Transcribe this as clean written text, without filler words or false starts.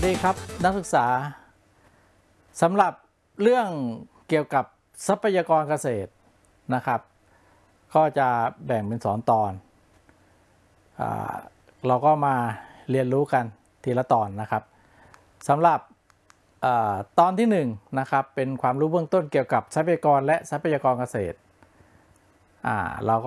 ดีครับนักศึกษาสำหรับเรื่องเกี่ยวกับทรัพยากรเกษตรนะครับก็จะแบ่งเป็น2 ตอนเราก็มาเรียนรู้กันทีละตอนนะครับสำหรับตอนที่1นะครับเป็นความรู้เบื้องต้นเกี่ยวกับทรัพยากรและทรัพยากรเกษตรเรา